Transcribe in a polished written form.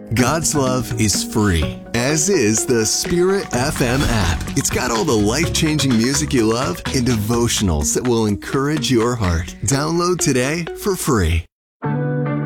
God's love is free, as is the Spirit FM app. It's got all the life-changing music you love and devotionals that will encourage your heart. Download today for free.